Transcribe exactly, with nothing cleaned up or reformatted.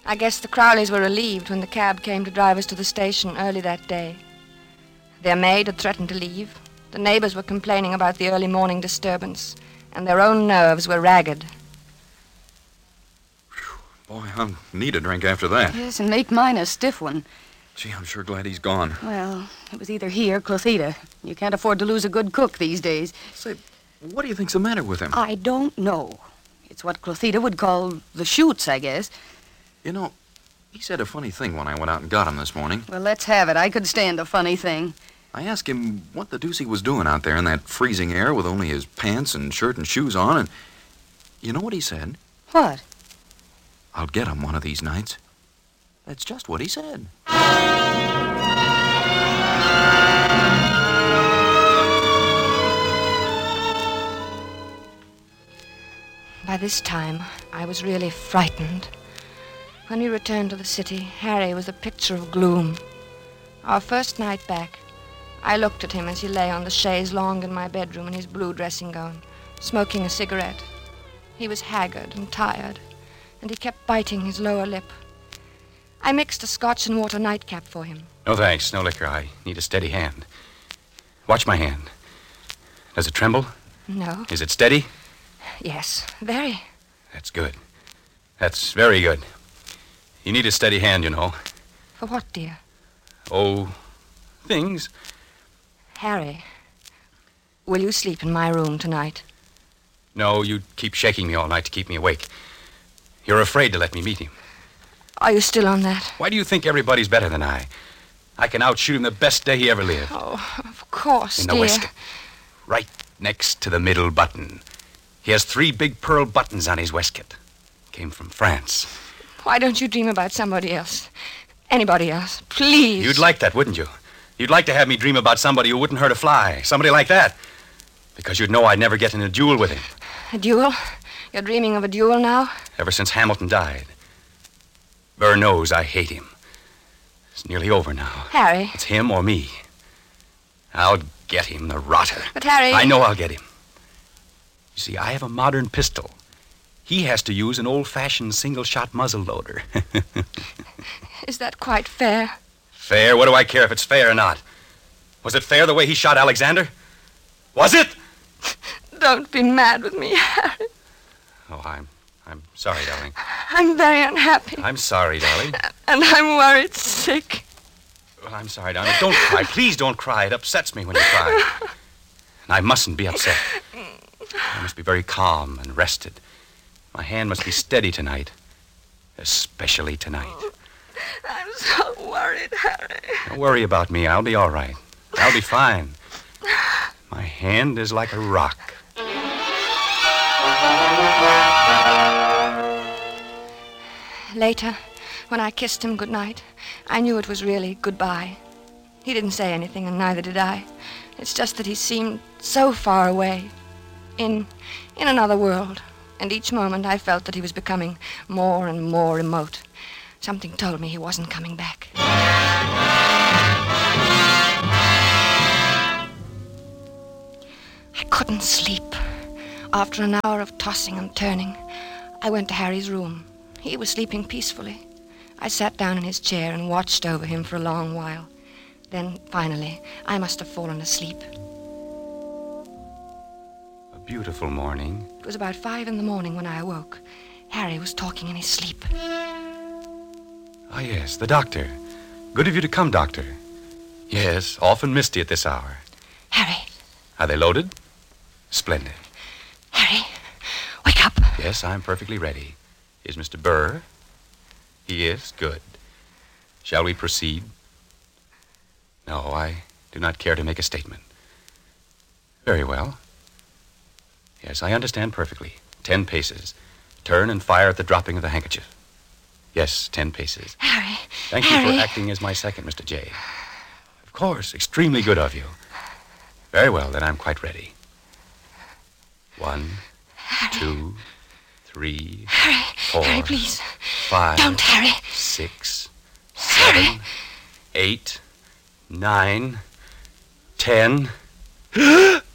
I guess the Crowleys were relieved when the cab came to drive us to the station early that day. Their maid had threatened to leave. The neighbors were complaining about the early morning disturbance, and their own nerves were ragged. Whew. Boy, I'll need a drink after that. Yes, and make mine a stiff one. Gee, I'm sure glad he's gone. Well, it was either he or Clothita. You can't afford to lose a good cook these days. Say, what do you think's the matter with him? I don't know. It's what Clothita would call the shoots, I guess. You know, he said a funny thing when I went out and got him this morning. Well, let's have it. I could stand a funny thing. I asked him what the deuce he was doing out there in that freezing air with only his pants and shirt and shoes on, and you know what he said? What? I'll get him one of these nights. That's just what he said. By this time, I was really frightened. When we returned to the city, Harry was a picture of gloom. Our first night back, I looked at him as he lay on the chaise longue in my bedroom in his blue dressing gown, smoking a cigarette. He was haggard and tired, and he kept biting his lower lip. I mixed a scotch and water nightcap for him. No thanks, no liquor. I need a steady hand. Watch my hand. Does it tremble? No. Is it steady? Yes, very. That's good. That's very good. You need a steady hand, you know. For what, dear? Oh, things. Harry, will you sleep in my room tonight? No, you keep shaking me all night to keep me awake. You're afraid to let me meet him. Are you still on that? Why do you think everybody's better than I? I can outshoot him the best day he ever lived. Oh, of course, In the dear. waistcoat. Right next to the middle button. He has three big pearl buttons on his waistcoat. Came from France. Why don't you dream about somebody else? Anybody else, please. You'd like that, wouldn't you? You'd like to have me dream about somebody who wouldn't hurt a fly. Somebody like that. Because you'd know I'd never get in a duel with him. A duel? You're dreaming of a duel now? Ever since Hamilton died. Burr knows I hate him. It's nearly over now. Harry. It's him or me. I'll get him, the rotter. But, Harry... I know I'll get him. You see, I have a modern pistol. He has to use an old-fashioned single-shot muzzle loader. Is that quite fair? Fair? What do I care if it's fair or not? Was it fair the way he shot Alexander? Was it? Don't be mad with me, Harry. Oh, I'm... I'm sorry, darling. I'm very unhappy. I'm sorry, darling. And I'm worried sick. Well, I'm sorry, darling. Don't cry. Please don't cry. It upsets me when you cry. And I mustn't be upset. I must be very calm and rested. My hand must be steady tonight. Especially tonight. I'm so worried, Harry. Don't worry about me. I'll be all right. I'll be fine. My hand is like a rock. Later, when I kissed him goodnight, I knew it was really goodbye. He didn't say anything, and neither did I. It's just that he seemed so far away, in in another world, and each moment I felt that he was becoming more and more remote. Something told me he wasn't coming back. I couldn't sleep. After an hour of tossing and turning, I went to Harry's room. He was sleeping peacefully. I sat down in his chair and watched over him for a long while. Then, finally, I must have fallen asleep. A beautiful morning. It was about five in the morning when I awoke. Harry was talking in his sleep. Ah, yes, the doctor. Good of you to come, doctor. Yes, often misty at this hour. Harry. Are they loaded? Splendid. Harry, wake up. Yes, I'm perfectly ready. Is Mister Burr? He is? Good. Shall we proceed? No, I do not care to make a statement. Very well. Yes, I understand perfectly. Ten paces. Turn and fire at the dropping of the handkerchief. Yes, ten paces. Harry. Thank Harry. you for acting as my second, Mister J. Of course, extremely good of you. Very well, then I'm quite ready. One, Harry. two, three, Harry. four, Harry, please. five, Don't, Harry. six, Harry. seven, eight, nine, ten.